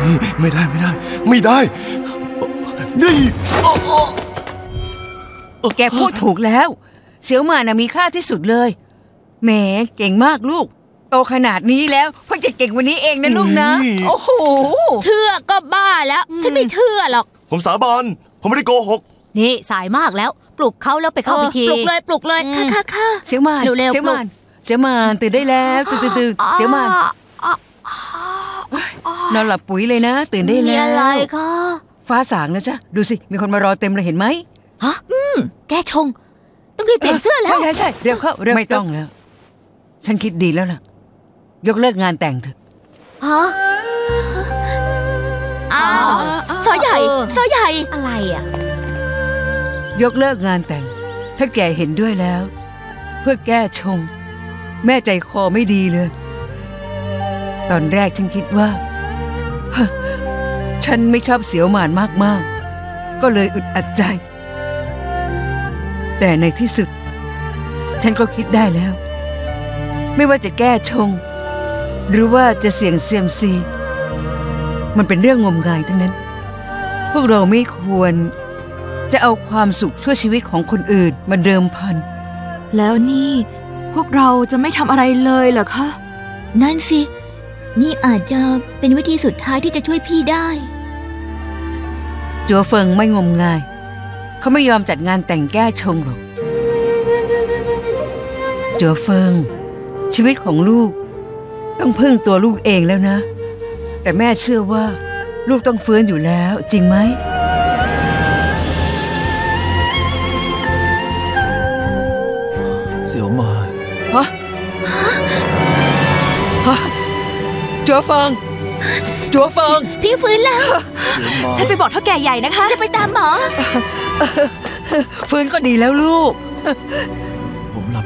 ไม่ได้นี่แกพูดถูกแล้วเสี่ยวหม่านมีค่าที่สุดเลยแหมเก่งมากลูกโตขนาดนี้แล้วเพิ่งจะเก่งวันนี้เองนะลูกนะโอ้โหเชื่อก็บ้าแล้วฉันไม่เชื่อหรอกผมสาบานผมไม่ได้โกหกนี่สายมากแล้วปลุกเขาแล้วไปเข้าพิธีปลุกเลยค่ะเสี่ยวหม่านเร็วเสี่ยวหม่านตื่นได้แล้วตื่นเสี่ยวหม่านนอนหลับปุ๋ยเลยนะตื่นได้แล้วมีอะไรคะฟ้าสางแล้วจ้ะดูสิมีคนมารอเต็มเลยเห็นไหมฮะแกชงต้องรีบเปลี่ยนเสื้อแล้วใช่เร็วเข้าไม่ต้องแล้วฉันคิดดีแล้วล่ะยกเลิกงานแต่งเถอะฮะอ้าวซอใหญ่อะไรอ่ะยกเลิกงานแต่งถ้าแกเห็นด้วยแล้วเพื่อแก้ชงแม่ใจคอไม่ดีเลยตอนแรกฉันคิดว่าฉันไม่ชอบเสี่ยวหม่านมากๆก็เลยอึดอัดใจแต่ในที่สุดฉันก็คิดได้แล้วไม่ว่าจะแก้ชงหรือว่าจะเสี่ยงเซียมซีมันเป็นเรื่องงมงายทั้งนั้นพวกเราไม่ควรจะเอาความสุขชั่วชีวิตของคนอื่นมาเดิมพันแล้วนี่พวกเราจะไม่ทำอะไรเลยเหรอคะนั่นสินี่อาจจะเป็นวิธีสุดท้ายที่จะช่วยพี่ได้จัวเฟิงไม่งมงายเขาไม่ยอมจัดงานแต่งแก้ชงหรอกจัวเฟิงชีวิตของลูกต้องพึ่งตัวลูกเองแล้วนะแต่แม่เชื่อว่าลูกต้องฟื้นอยู่แล้วจริงไหมเสี่ยวหม่านจัวเฟิงพี่ฟื้นแล้วฉันไปบอกเท่าแก่ใหญ่นะคะจะไปตามหมอฟื้นก็ดีแล้วลูกผมหลับ